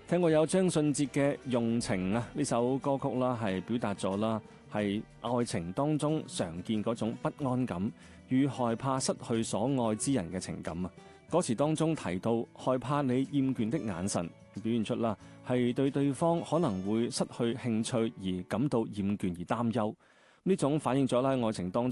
聽過有張信哲嘅《用情》啊，呢首歌曲啦，係表達咗啦，係愛情當中常見嗰種不安感與害怕失去所愛之人嘅情感啊。歌詞當中提到害怕你厭倦的眼神，表現出啦係對對方可能會失去興趣而感到厭倦而擔憂。呢種反映咗啦愛情當